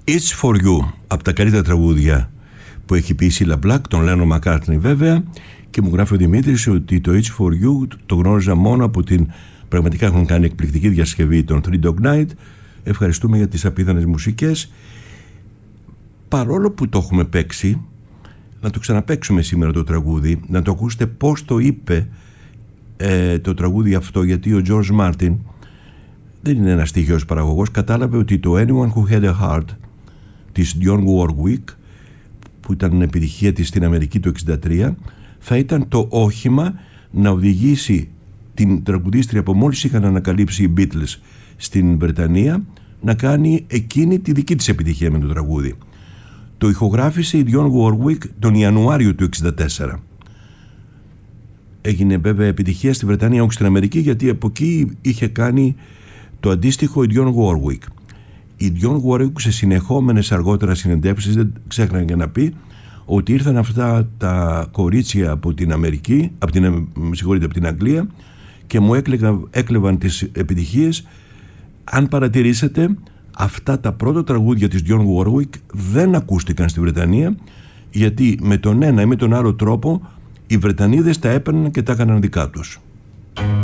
It's for you, από τα καλύτερα τραγούδια που έχει πει η Cilla Black, τον Lennon McCartney βέβαια, και μου γράφει ο Δημήτρης ότι το It's for you το γνώριζα μόνο από την, πραγματικά έχουν κάνει εκπληκτική διασκευή των Three Dog Night. Ευχαριστούμε για τις απίθανες μουσικές. Παρόλο που το έχουμε παίξει, να το ξαναπαίξουμε σήμερα το τραγούδι, να το ακούσετε πώς το είπε το τραγούδι αυτό, γιατί ο George Martin δεν είναι ένας τυχαίος παραγωγός. Κατάλαβε ότι το Anyone Who Had a Heart της Dionne Warwick, που ήταν επιτυχία της στην Αμερική το 1963, θα ήταν το όχημα να οδηγήσει την τραγουδίστρια που μόλις είχαν ανακαλύψει οι Beatles στην Βρετανία να κάνει εκείνη τη δική της επιτυχία με το τραγούδι. Το ηχογράφησε η Dionne Warwick τον Ιανουάριο του 1964. Έγινε βέβαια επιτυχία στη Βρετανία, όχι στην Αμερική, γιατί από εκεί είχε κάνει το αντίστοιχο η Dionne Warwick. Η Dionne Warwick σε συνεχόμενες αργότερα συνεντεύξεις δεν ξέχναγε να πει ότι ήρθαν αυτά τα κορίτσια από την Αμερική, από την Αγγλία, και μου έκλεβαν τις επιτυχίες. Αν παρατηρήσετε, αυτά τα πρώτα τραγούδια της Dionne Warwick δεν ακούστηκαν στη Βρετανία, γιατί με τον ένα ή με τον άλλο τρόπο οι Βρετανίδες τα έπαιρναν και τα έκαναν δικά τους.